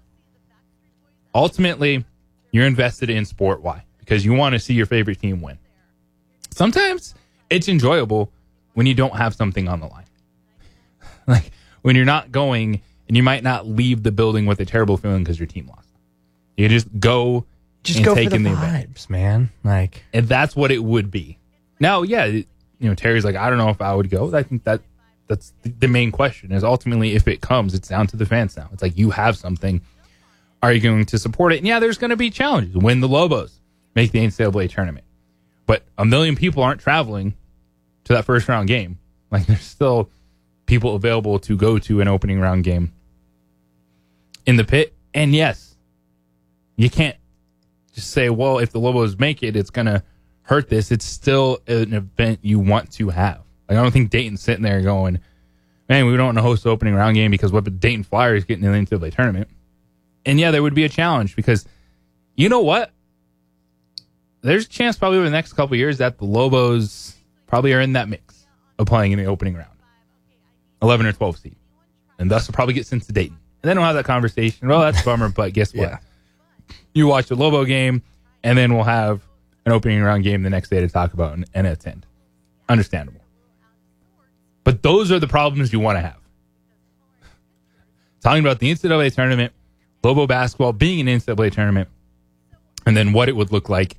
Ultimately, you're invested in sport. Why? Because you want to see your favorite team win. Sometimes it's enjoyable when you don't have something on the line. Like when you're not going, and you might not leave the building with a terrible feeling because your team lost. You just go and take in the event, man. And that's what it would be. Now, yeah, Terry's like, I don't know if I would go. I think that's the main question is ultimately if it comes, it's down to the fans now. It's like you have something. Are you going to support it? And yeah, there's going to be challenges when the Lobos make the NCAA tournament. But 1 million people aren't traveling to that first round game. There's still people available to go to an opening round game in the pit. And yes, you can't just say, well, if the Lobos make it, it's going to hurt this. It's still an event you want to have. I don't think Dayton's sitting there going, man, we don't want to host the opening round game because what the Dayton Flyers getting in the NCAA tournament. And yeah, there would be a challenge because you know what? There's a chance probably over the next couple of years that the Lobos probably are in that mix of playing in the opening round. 11 or 12 seed. And thus will probably get sent to Dayton. And then we'll have that conversation. Well, that's a bummer, but guess what? Yeah. You watch the Lobo game, and then we'll have an opening round game the next day to talk about and attend. Understandable. But those are the problems you want to have. Talking about the NCAA tournament, Lobo basketball being an NCAA tournament, and then what it would look like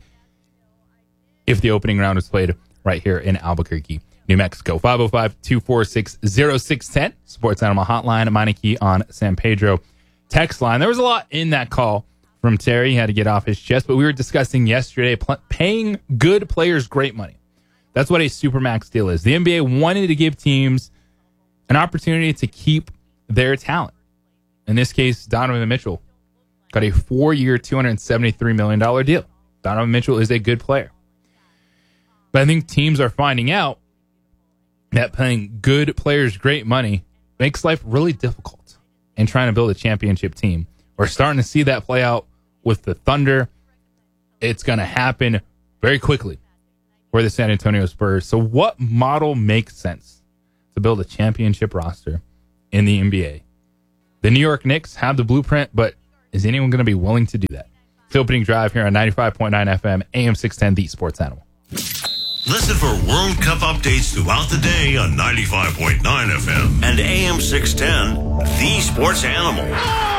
if the opening round was played right here in Albuquerque, New Mexico. 505-246-0610. Sports Animal Hotline. Meineke on San Pedro text line. There was a lot in that call from Terry. He had to get off his chest, but we were discussing yesterday paying good players great money. That's what a Supermax deal is. The NBA wanted to give teams an opportunity to keep their talent. In this case, Donovan Mitchell got a 4-year, $273 million deal. Donovan Mitchell is a good player. But I think teams are finding out that paying good players great money makes life really difficult in trying to build a championship team. We're starting to see that play out with the Thunder. It's going to happen very quickly for the San Antonio Spurs. So what model makes sense to build a championship roster in the NBA? The New York Knicks have the blueprint, but is anyone going to be willing to do that? It's the opening drive here on 95.9 FM, AM 610, The Sports Animal. Listen for World Cup updates throughout the day on 95.9 FM and AM 610, The Sports Animal.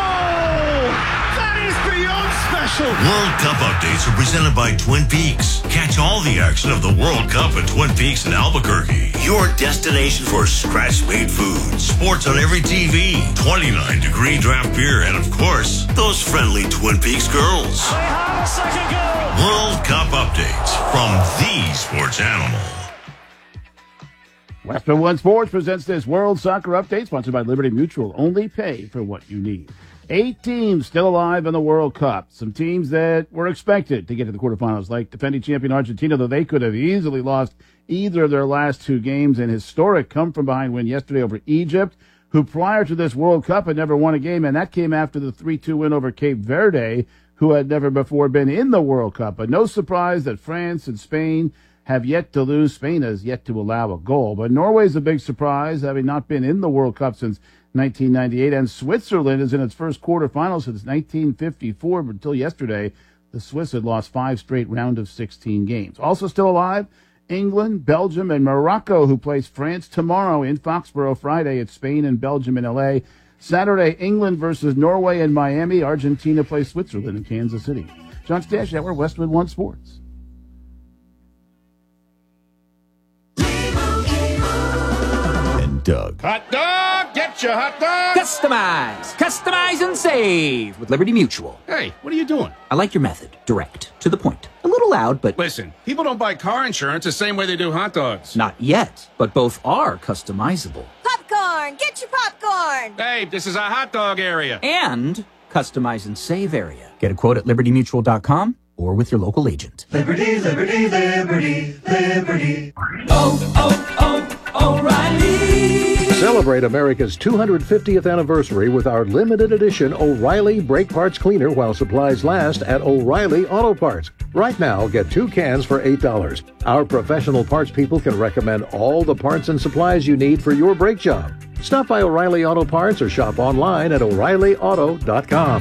Special. World Cup updates are presented by Twin Peaks. Catch all the action of the World Cup at Twin Peaks in Albuquerque. Your destination for scratch-made food. Sports on every TV. 29-degree draft beer. And, of course, those friendly Twin Peaks girls. World Cup updates from the Sports Animal. Westwood One Sports presents this World Soccer Update, sponsored by Liberty Mutual. Only pay for what you need. 8 teams still alive in the World Cup. Some teams that were expected to get to the quarterfinals, like defending champion Argentina, though they could have easily lost either of their last 2 games. An historic come-from-behind win yesterday over Egypt, who prior to this World Cup had never won a game, and that came after the 3-2 win over Cape Verde, who had never before been in the World Cup. But no surprise that France and Spain have yet to lose. Spain has yet to allow a goal. But Norway's a big surprise, having not been in the World Cup since 1998, and Switzerland is in its first quarterfinal since 1954. But until yesterday, the Swiss had lost 5 straight round of 16 games. Also still alive, England, Belgium, and Morocco, who plays France tomorrow in Foxborough. Friday, it's Spain and Belgium in L.A. Saturday, England versus Norway in Miami. Argentina plays Switzerland in Kansas City. John Stash, we're Westwood One Sports. And Doug. Hot dog! Get your hot dog! Customize and save with Liberty Mutual. Hey, what are you doing? I like your method. Direct. To the point. A little loud, but... Listen, people don't buy car insurance the same way they do hot dogs. Not yet, but both are customizable. Popcorn! Get your popcorn! Hey, this is a hot dog area. And customize and save area. Get a quote at libertymutual.com or with your local agent. Liberty, liberty, liberty, liberty. O'Reilly. Celebrate America's 250th anniversary with our limited edition O'Reilly Brake Parts Cleaner while supplies last at O'Reilly Auto Parts. Right now, get 2 cans for $8. Our professional parts people can recommend all the parts and supplies you need for your brake job. Stop by O'Reilly Auto Parts or shop online at O'ReillyAuto.com.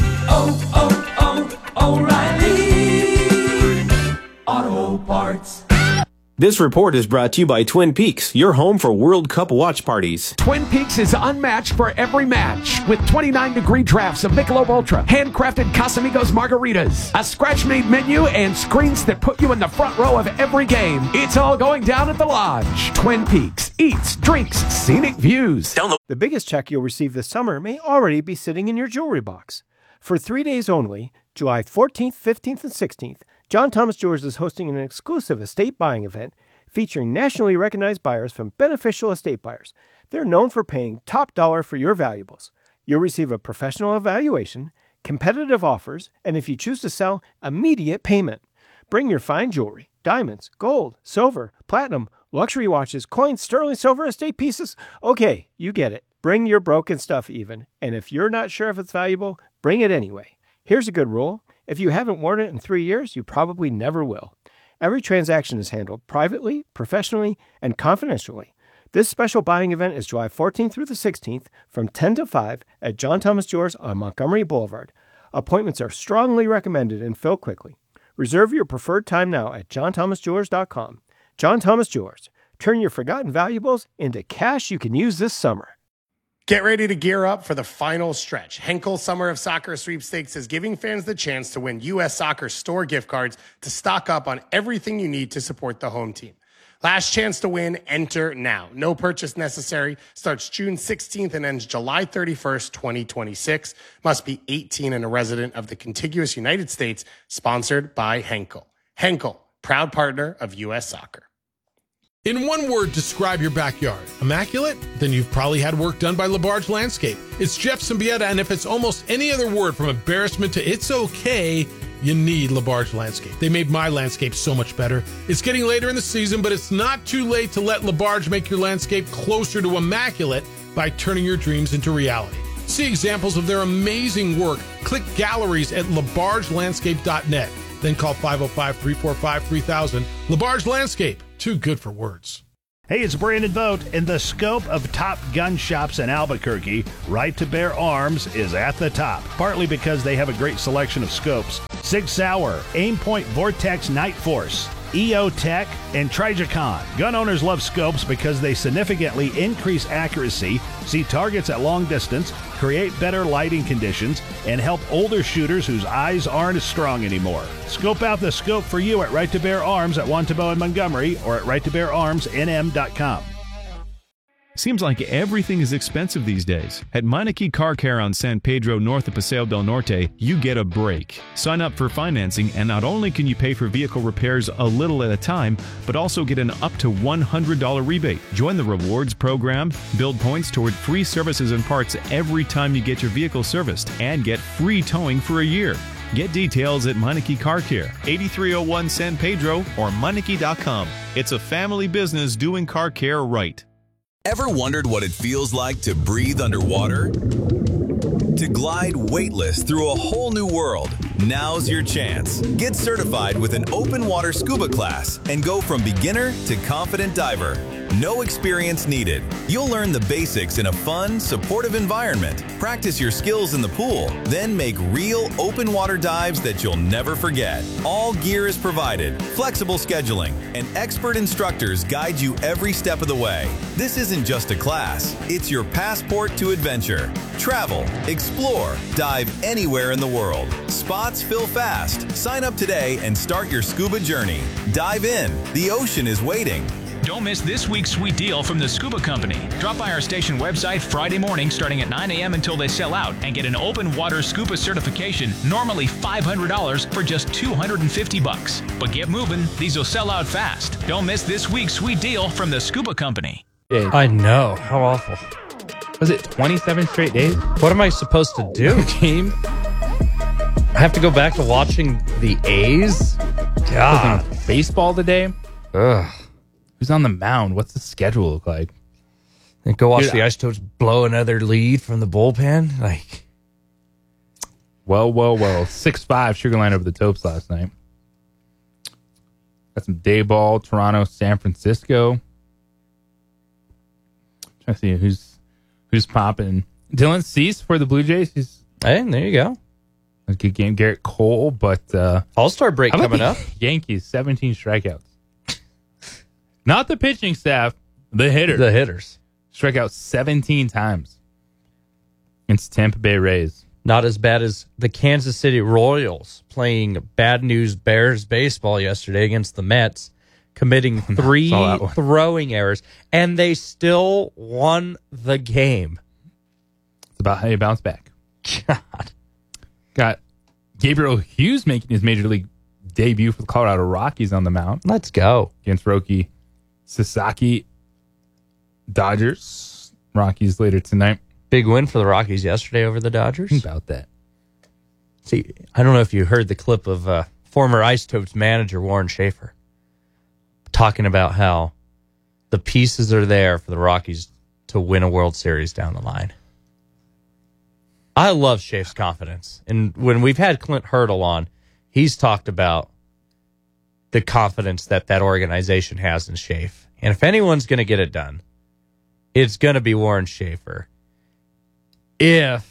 O'Reilly Auto Parts. This report is brought to you by Twin Peaks, your home for World Cup watch parties. Twin Peaks is unmatched for every match with 29-degree drafts of Michelob Ultra, handcrafted Casamigos margaritas, a scratch-made menu, and screens that put you in the front row of every game. It's all going down at the Lodge. Twin Peaks eats, drinks, scenic views. The biggest check you'll receive this summer may already be sitting in your jewelry box. For 3 days only, July 14th, 15th, and 16th, John Thomas Jewelers is hosting an exclusive estate buying event featuring nationally recognized buyers from Beneficial Estate Buyers. They're known for paying top dollar for your valuables. You'll receive a professional evaluation, competitive offers, and if you choose to sell, immediate payment. Bring your fine jewelry, diamonds, gold, silver, platinum, luxury watches, coins, sterling silver, estate pieces. Okay, you get it. Bring your broken stuff even, and if you're not sure if it's valuable, bring it anyway. Here's a good rule. If you haven't worn it in 3 years, you probably never will. Every transaction is handled privately, professionally, and confidentially. This special buying event is July 14th through the 16th from 10 to 5 at John Thomas Jewelers on Montgomery Boulevard. Appointments are strongly recommended and fill quickly. Reserve your preferred time now at johnthomasjewelers.com. John Thomas Jewelers. Turn your forgotten valuables into cash you can use this summer. Get ready to gear up for the final stretch. Henkel Summer of Soccer Sweepstakes is giving fans the chance to win U.S. Soccer store gift cards to stock up on everything you need to support the home team. Last chance to win, enter now. No purchase necessary. Starts June 16th and ends July 31st, 2026. Must be 18 and a resident of the contiguous United States. Sponsored by Henkel. Henkel, proud partner of U.S. Soccer. In one word, describe your backyard. Immaculate? Then you've probably had work done by LaBarge Landscape. It's Jeff Symbieta, and if it's almost any other word from embarrassment to it's okay, you need LaBarge Landscape. They made my landscape so much better. It's getting later in the season, but it's not too late to let LaBarge make your landscape closer to immaculate by turning your dreams into reality. See examples of their amazing work. Click galleries at labargelandscape.net. Then call 505-345-3000. LaBarge Landscape. Too good for words. Hey, it's Brandon Vogt. In the scope of top gun shops in Albuquerque, Right to Bear Arms is at the top, partly because they have a great selection of scopes. Sig Sauer, Aimpoint Vortex Night Force, EOTech, and Trijicon. Gun owners love scopes because they significantly increase accuracy, see targets at long distance, create better lighting conditions, and help older shooters whose eyes aren't as strong anymore. Scope out the scope for you at Right to Bear Arms at Wantabo and Montgomery or at righttobeararmsnm.com. Seems like everything is expensive these days. At Meineke Car Care on San Pedro north of Paseo del Norte, you get a break. Sign up for financing, and not only can you pay for vehicle repairs a little at a time, but also get an up to $100 rebate. Join the rewards program, build points toward free services and parts every time you get your vehicle serviced, and get free towing for a year. Get details at Meineke Car Care, 8301 San Pedro or Meineke.com. It's a family business doing car care right. Ever wondered what it feels like to breathe underwater? To glide weightless through a whole new world? Now's your chance. Get certified with an open water scuba class and go from beginner to confident diver. No experience needed. You'll learn the basics in a fun, supportive environment. Practice your skills in the pool, then make real open water dives that you'll never forget. All gear is provided, flexible scheduling, and expert instructors guide you every step of the way. This isn't just a class, it's your passport to adventure. Travel, explore, dive anywhere in the world. Spots fill fast. Sign up today and start your scuba journey. Dive in. The ocean is waiting. Don't miss this week's sweet deal from the Scuba Company. Drop by our station website Friday morning starting at 9 a.m. until they sell out and get an open water scuba certification, normally $500 for just $250. But get moving, these will sell out fast. Don't miss this week's sweet deal from the Scuba Company. I know. How awful. Was it 27 straight days? What am I supposed to do? Game? I have to go back to watching the A's? God. Baseball today? Ugh. Who's on the mound? What's the schedule look like? And go watch the Isotopes blow another lead from the bullpen? Like, well. 6-5 Sugar Line over the Topes last night. Got some day ball. Toronto, San Francisco. Trying to see who's popping. Dylan Cease for the Blue Jays. Hey, there you go. A good game. Garrett Cole, but All-Star break coming up. Yankees, 17 strikeouts. Not the pitching staff, the hitters. The hitters. Strike out 17 times against Tampa Bay Rays. Not as bad as the Kansas City Royals playing bad news Bears baseball yesterday against the Mets, committing 3 throwing errors, and they still won the game. It's about how you bounce back. God. Got Gabriel Hughes making his major league debut for the Colorado Rockies on the mound. Let's go. Against Roki Sasaki. Dodgers. Rockies later tonight. Big win for the Rockies yesterday over the Dodgers. About that. See, I don't know if you heard the clip of former Isotopes manager Warren Schaefer talking about how the pieces are there for the Rockies to win a World Series down the line. I love Schaef's confidence. And when we've had Clint Hurdle on, he's talked about the confidence that organization has in Schaef. And if anyone's going to get it done, it's going to be Warren Schaefer. If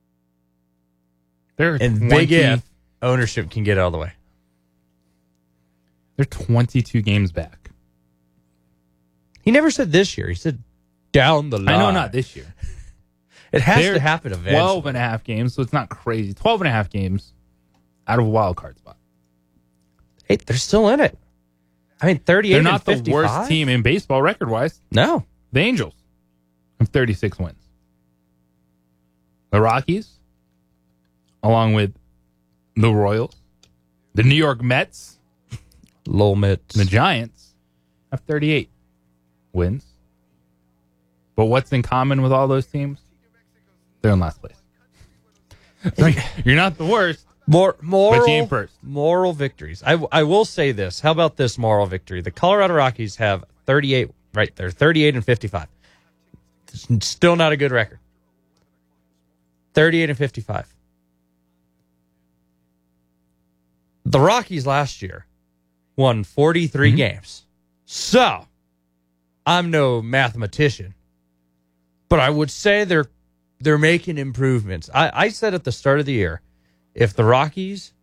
ownership can get out of the way. They're 22 games back. He never said this year. He said down the line. I know, not this year. It has to happen eventually. 12 and a half games, so it's not crazy. 12 and a half games out of a wild card spot. Hey, they're still in it. I mean, 38 They're not and 55? the worst team in baseball record-wise. No. The Angels have 36 wins. The Rockies, along with the Royals, the New York Mets, Lowell Mets, the Giants, have 38. wins. But what's in common with all those teams? They're in last place. So you're not the worst. Moral, but you ain't first. Moral victories. I will say this. How about this moral victory? The Colorado Rockies have 38, right there, 38 and 55. It's still not a good record. 38 and 55. The Rockies last year won 43 games. So, I'm no mathematician, but I would say they're making improvements. I said at the start of the year, if the Rockies